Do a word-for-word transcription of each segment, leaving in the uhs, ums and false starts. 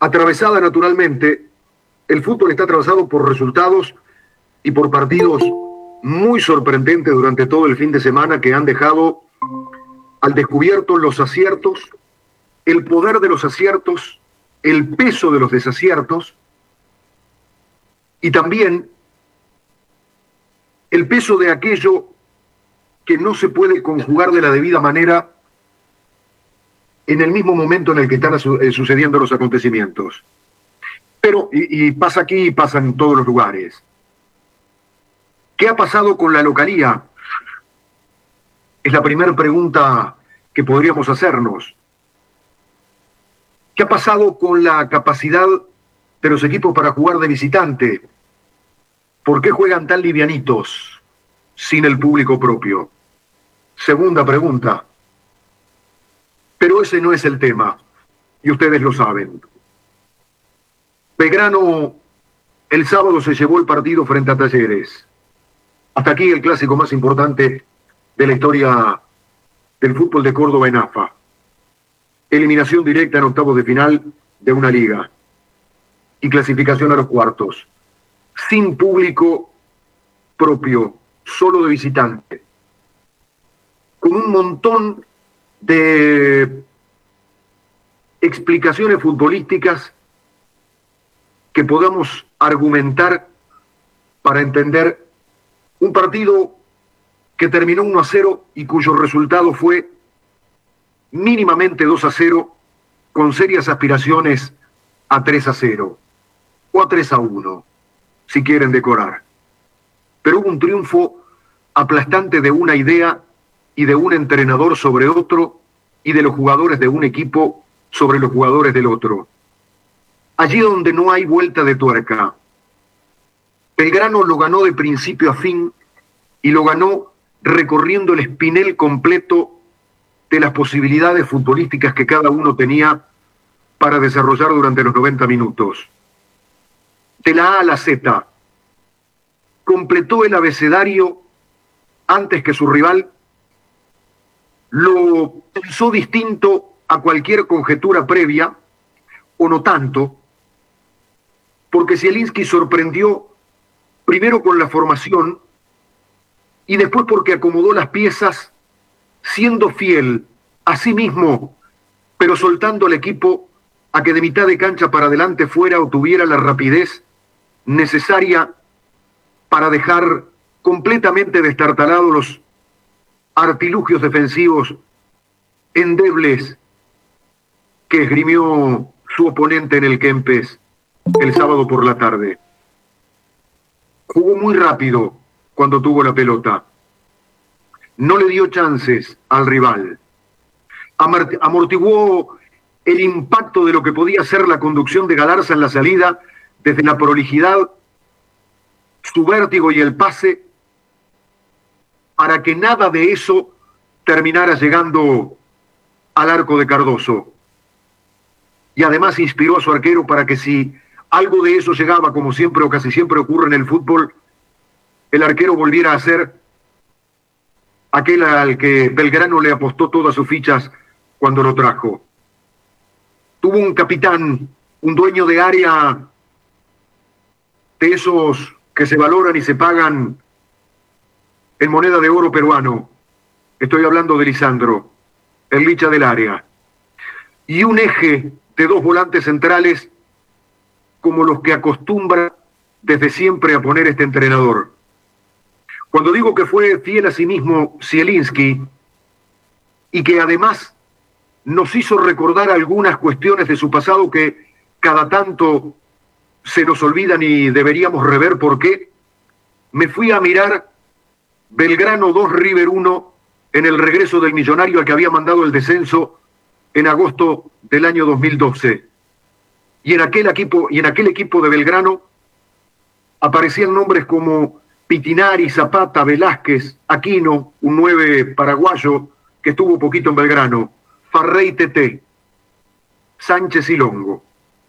atravesada naturalmente, el fútbol está atravesado por resultados y por partidos muy sorprendentes durante todo el fin de semana que han dejado al descubierto los aciertos, el poder de los aciertos, el peso de los desaciertos y también el peso de aquello que no se puede conjugar de la debida manera en el mismo momento en el que están sucediendo los acontecimientos. Pero, y, y pasa aquí y pasa en todos los lugares. ¿Qué ha pasado con la localía? Es la primera pregunta que podríamos hacernos. ¿Qué ha pasado con la capacidad de los equipos para jugar de visitante? ¿Por qué juegan tan livianitos sin el público propio? Segunda pregunta. Pero ese no es el tema, y ustedes lo saben. Belgrano el sábado se llevó el partido frente a Talleres. Hasta aquí el clásico más importante de la historia del fútbol de Córdoba en A F A. Eliminación directa en octavos de final de una liga y clasificación a los cuartos. Sin público propio, solo de visitante. Con un montón de explicaciones futbolísticas que podamos argumentar para entender un partido que terminó uno a cero y cuyo resultado fue mínimamente dos a cero con serias aspiraciones a tres a cero o a tres a uno, si quieren decorar. Pero hubo un triunfo aplastante de una idea y de un entrenador sobre otro y de los jugadores de un equipo sobre los jugadores del otro. Allí donde no hay vuelta de tuerca. Belgrano lo ganó de principio a fin y lo ganó recorriendo el espinel completo de las posibilidades futbolísticas que cada uno tenía para desarrollar durante los noventa minutos. De la A a la Z, completó el abecedario antes que su rival, lo pensó distinto a cualquier conjetura previa, o no tanto, porque Zielinski sorprendió primero con la formación y después porque acomodó las piezas siendo fiel a sí mismo, pero soltando al equipo a que de mitad de cancha para adelante fuera o tuviera la rapidez necesaria para dejar completamente destartalados los artilugios defensivos endebles que esgrimió su oponente en el Kempes el sábado por la tarde. Jugó muy rápido cuando tuvo la pelota. No le dio chances al rival. Amortiguó el impacto de lo que podía ser la conducción de Galarza en la salida desde la prolijidad, su vértigo y el pase, para que nada de eso terminara llegando al arco de Cardoso. Y además inspiró a su arquero para que si algo de eso llegaba, como siempre o casi siempre ocurre en el fútbol, el arquero volviera a ser aquel al que Belgrano le apostó todas sus fichas cuando lo trajo. Tuvo un capitán, un dueño de área de esos que se valoran y se pagan en moneda de oro peruano. Estoy hablando de Lisandro, el licha del área. Y un eje de dos volantes centrales como los que acostumbra desde siempre a poner este entrenador. Cuando digo que fue fiel a sí mismo Zielinski y que además nos hizo recordar algunas cuestiones de su pasado que cada tanto se nos olvidan y deberíamos rever por qué, me fui a mirar Belgrano dos, River uno en el regreso del millonario al que había mandado el descenso en agosto del año dos mil doce. Y en aquel equipo, y en aquel equipo de Belgrano aparecían nombres como Pitinari, Zapata, Velázquez, Aquino, un nueve paraguayo que estuvo poquito en Belgrano, Farrey Teté, Sánchez y Longo.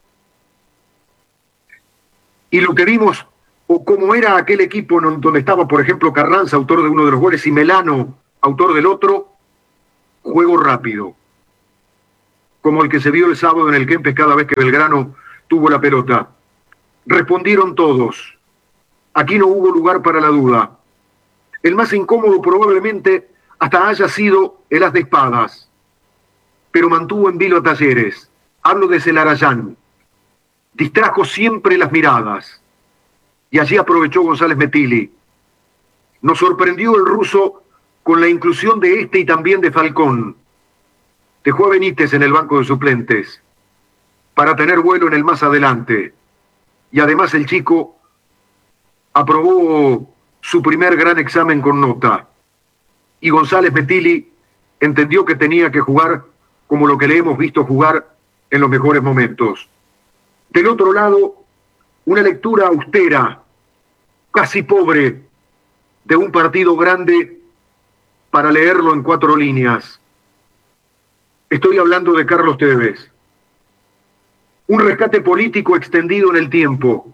Y lo que vimos, o como era aquel equipo donde estaba, por ejemplo, Carranza, autor de uno de los goles, y Melano, autor del otro, juego rápido, como el que se vio el sábado en el Kempes cada vez que Belgrano tuvo la pelota. Respondieron todos. Aquí no hubo lugar para la duda. El más incómodo probablemente hasta haya sido el as de espadas, pero mantuvo en vilo a Talleres. Hablo de Celarayán. Distrajo siempre las miradas. Y allí aprovechó González Metilli. Nos sorprendió el ruso con la inclusión de este y también de Falcón. Dejó a Benítez en el banco de suplentes para tener vuelo en el más adelante. Y además el chico aprobó su primer gran examen con nota. Y González Metilli entendió que tenía que jugar como lo que le hemos visto jugar en los mejores momentos. Del otro lado, una lectura austera, casi pobre, de un partido grande para leerlo en cuatro líneas. Estoy hablando de Carlos Tevez. Un rescate político extendido en el tiempo.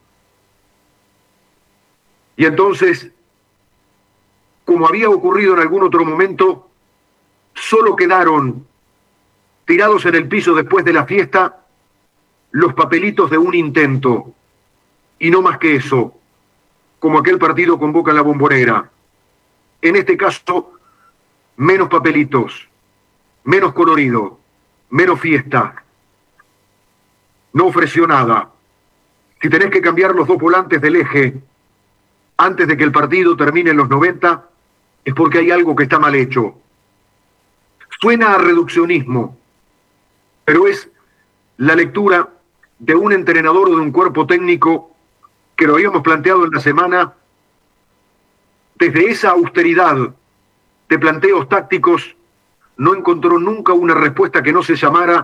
Y entonces, como había ocurrido en algún otro momento, solo quedaron tirados en el piso después de la fiesta los papelitos de un intento. Y no más que eso, como aquel partido con Boca en la Bombonera. En este caso, menos papelitos, menos colorido, menos fiesta. No ofreció nada. Si tenés que cambiar los dos volantes del eje antes de que el partido termine en los noventa, es porque hay algo que está mal hecho. Suena a reduccionismo, pero es la lectura de un entrenador o de un cuerpo técnico que lo habíamos planteado en la semana desde esa austeridad de planteos tácticos. No encontró nunca una respuesta que no se llamara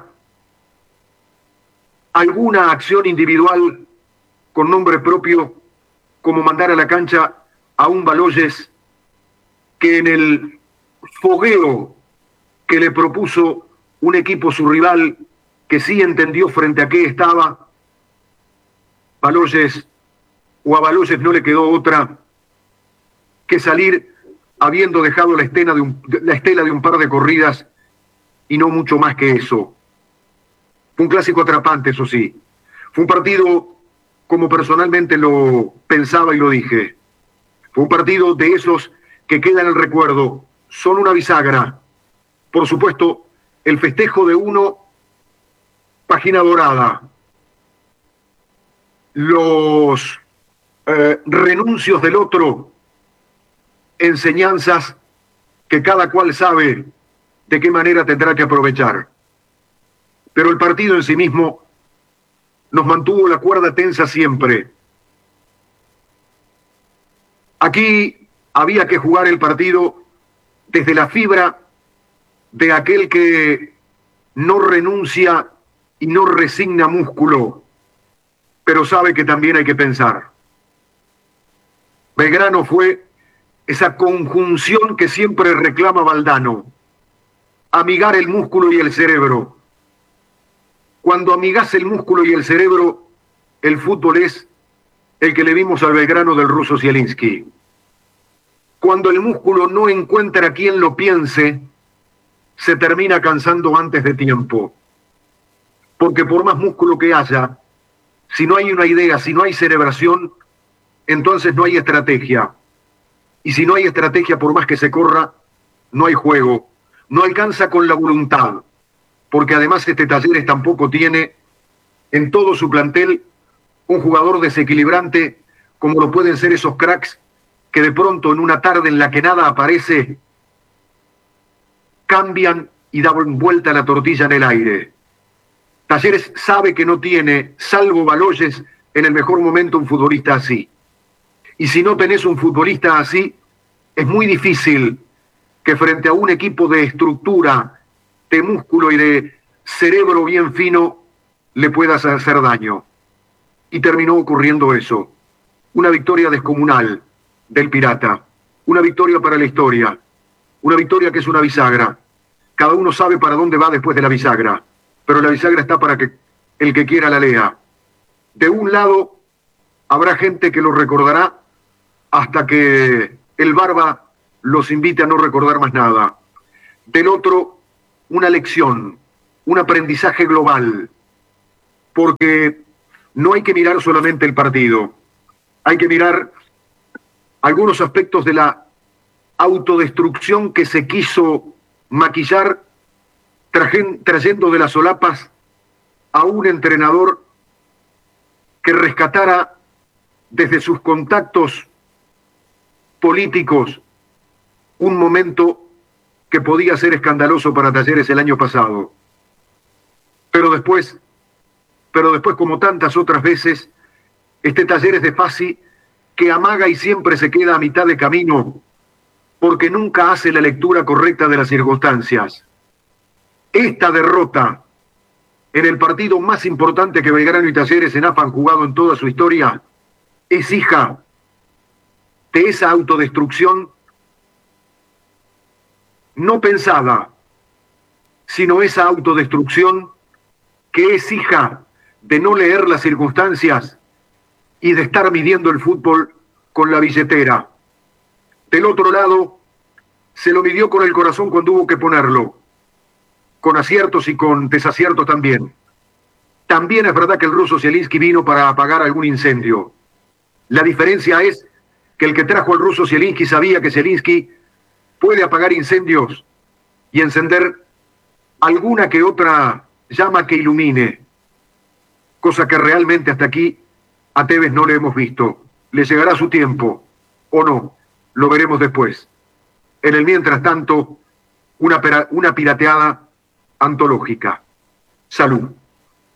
alguna acción individual con nombre propio, como mandar a la cancha a un Baloyes que en el fogueo que le propuso un equipo su rival, que sí entendió frente a qué estaba, Baloyes, o a Baloyes no le quedó otra que salir habiendo dejado la estela de un, la estela de un par de corridas y no mucho más que eso. Fue un clásico atrapante, eso sí. Fue un partido como personalmente lo pensaba y lo dije. Fue un partido de esos que queda en el recuerdo. Son una bisagra. Por supuesto, el festejo de uno, página dorada. Los eh, renuncios del otro, enseñanzas que cada cual sabe de qué manera tendrá que aprovechar. Pero el partido en sí mismo nos mantuvo la cuerda tensa siempre. Aquí había que jugar el partido desde la fibra de aquel que no renuncia y no resigna músculo, pero sabe que también hay que pensar. Belgrano fue esa conjunción que siempre reclama Valdano: amigar el músculo y el cerebro. Cuando amigas el músculo y el cerebro, el fútbol es el que le vimos al Belgrano del ruso Zielinski. Cuando el músculo no encuentra quien lo piense, se termina cansando antes de tiempo. Porque por más músculo que haya, si no hay una idea, si no hay cerebración, entonces no hay estrategia. Y si no hay estrategia, por más que se corra, no hay juego. No alcanza con la voluntad. Porque además este Talleres tampoco tiene en todo su plantel un jugador desequilibrante como lo pueden ser esos cracks que de pronto en una tarde en la que nada aparece cambian y dan vuelta la tortilla en el aire. Talleres sabe que no tiene, salvo Baloyes, en el mejor momento un futbolista así. Y si no tenés un futbolista así, es muy difícil que frente a un equipo de estructura, de músculo y de cerebro bien fino, le puedas hacer daño. Y terminó ocurriendo eso. Una victoria descomunal del Pirata. Una victoria para la historia. Una victoria que es una bisagra. Cada uno sabe para dónde va después de la bisagra. Pero la bisagra está para que el que quiera la lea. De un lado, habrá gente que lo recordará hasta que el Barba los invite a no recordar más nada. Del otro, una lección, un aprendizaje global, porque no hay que mirar solamente el partido, hay que mirar algunos aspectos de la autodestrucción que se quiso maquillar trajen, trayendo de las solapas a un entrenador que rescatara desde sus contactos políticos un momento que podía ser escandaloso para Talleres el año pasado. Pero después, pero después, como tantas otras veces, este Talleres de Fassi que amaga y siempre se queda a mitad de camino porque nunca hace la lectura correcta de las circunstancias. Esta derrota en el partido más importante que Belgrano y Talleres en A F A han jugado en toda su historia es hija de esa autodestrucción no pensada, sino esa autodestrucción que es hija de no leer las circunstancias y de estar midiendo el fútbol con la billetera. Del otro lado, se lo midió con el corazón cuando hubo que ponerlo, con aciertos y con desaciertos también. También es verdad que el ruso Zielinski vino para apagar algún incendio. La diferencia es que el que trajo al ruso Zielinski sabía que Zielinski puede apagar incendios y encender alguna que otra llama que ilumine, cosa que realmente hasta aquí a Tevez no le hemos visto. Le llegará su tiempo, o no, lo veremos después. En el mientras tanto, una, una pirateada antológica. Salud.